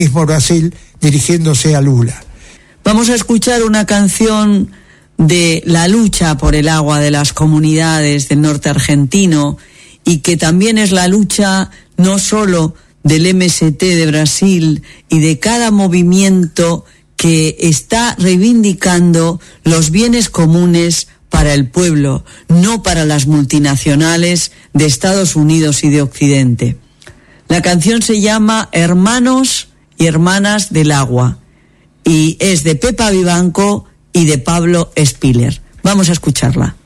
mismo Brasil dirigiéndose a Lula. Vamos a escuchar una canción de la lucha por el agua de las comunidades del norte argentino, y que también es la lucha no solo del MST de Brasil y de cada movimiento que está reivindicando los bienes comunes para el pueblo, no para las multinacionales de Estados Unidos y de Occidente. La canción se llama Hermanos y Hermanas del Agua y es de Pepa Vivanco y de Pablo Spiller. Vamos a escucharla.